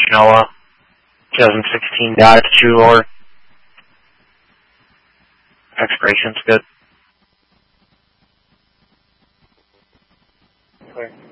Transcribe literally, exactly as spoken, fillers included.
Noah, twenty sixteen Dodge Two-Door. Expiration's good. Clear.